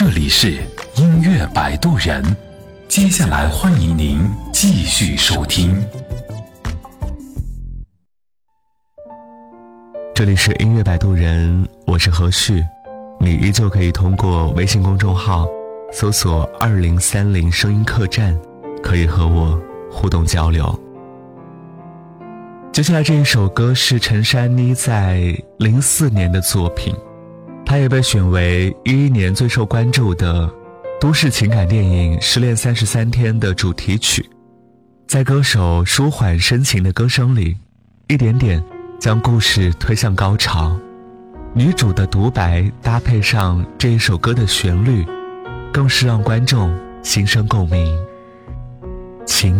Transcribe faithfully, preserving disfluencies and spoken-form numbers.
这里是音乐摆渡人，接下来欢迎您继续收听。 这里是音乐摆渡人，我是何旭，你依旧可以通过微信公众号搜索二零三零声音客栈，可以和我互动交流。接下来这一首歌是陈珊妮在零四年的作品，它也被选为一一年最受关注的都市情感电影《失恋三十三天》的主题曲。在歌手舒缓深情的歌声里，一点点将故事推向高潮。女主的独白搭配上这一首歌的旋律，更是让观众心生共鸣。情